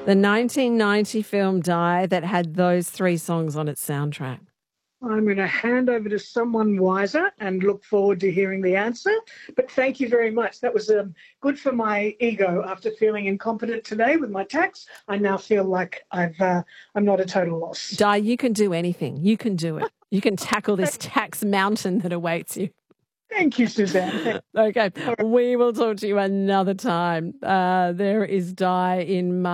The 1990 film Die that had those three songs on its soundtrack. I'm going to hand over to someone wiser and look forward to hearing the answer. But thank you very much. That was good for my ego after feeling incompetent today with my tax. I now feel like I'm not a total loss. Di, you can do anything. You can do it. You can tackle this tax mountain that awaits you. Thank you, Suzanne. Okay, we will talk to you another time. There is Di in